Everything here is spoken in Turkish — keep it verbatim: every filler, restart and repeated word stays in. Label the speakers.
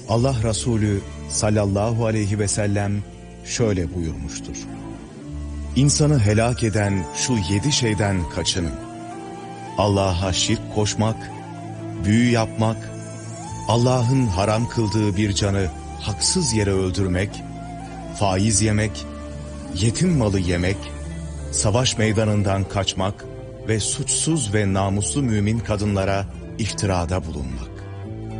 Speaker 1: Allah Resulü sallallahu aleyhi ve sellem şöyle buyurmuştur. İnsanı helak eden şu yedi şeyden kaçının. Allah'a şirk koşmak, büyü yapmak, Allah'ın haram kıldığı bir canı haksız yere öldürmek, faiz yemek, yetim malı yemek, savaş meydanından kaçmak ve suçsuz ve namuslu mümin kadınlara iftirada bulunmak.